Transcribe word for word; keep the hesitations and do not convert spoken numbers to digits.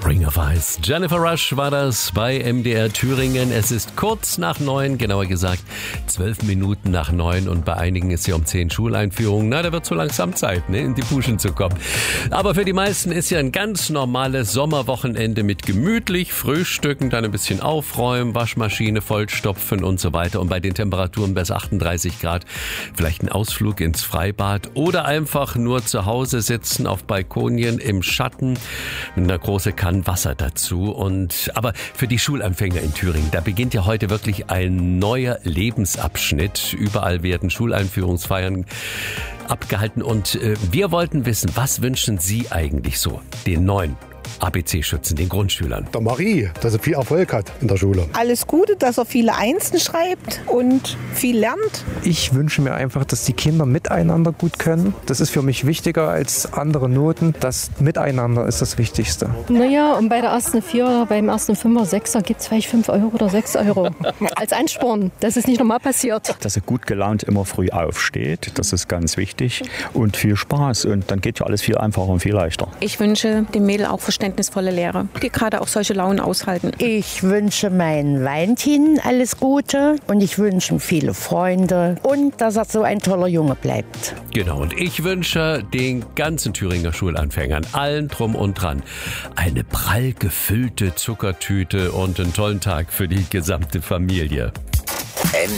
Ring of Ice. Jennifer Rush war das bei M D R Thüringen. Es ist kurz nach neun, genauer gesagt zwölf Minuten nach neun, und bei einigen ist ja um zehn Schuleinführung. Na, da wird so langsam Zeit, ne, in die Puschen zu kommen. Aber für die meisten ist ja ein ganz normales Sommerwochenende mit gemütlich Frühstücken, dann ein bisschen aufräumen, Waschmaschine vollstopfen und so weiter. Und bei den Temperaturen bis achtunddreißig Grad vielleicht ein Ausflug ins Freibad oder einfach nur zu Hause sitzen auf Balkonien im Schatten mit einer großen Kanne Wasser dazu. Und aber für die Schulanfänger in Thüringen, da beginnt ja heute wirklich ein neuer Lebensabschnitt. Überall werden Schuleinführungsfeiern abgehalten, und äh, wir wollten wissen, was wünschen Sie eigentlich so den neuen A B C-Schützen, den Grundschülern? Der Marie, dass er viel Erfolg hat in der Schule. Alles Gute, dass er viele Einsen schreibt und viel lernt. Ich wünsche mir einfach, dass die Kinder miteinander gut können. Das ist für mich wichtiger als andere Noten. Das Miteinander ist das Wichtigste. Naja, und bei der ersten Vierer, beim ersten Fünfer, Sechser gibt es vielleicht fünf Euro oder sechs Euro als Ansporn. Das ist nicht normal passiert. Dass er gut gelaunt immer früh aufsteht, das ist ganz wichtig. Und viel Spaß. Und dann geht ja alles viel einfacher und viel leichter. Ich wünsche dem Mädel auch verständnisvolle Lehrer, die gerade auch solche Launen aushalten. Ich wünsche meinen Valentin alles Gute, und ich wünsche ihm viele Freunde und dass er so ein toller Junge bleibt. Genau, und ich wünsche den ganzen Thüringer Schulanfängern, allen drum und dran, eine prall gefüllte Zuckertüte und einen tollen Tag für die gesamte Familie. M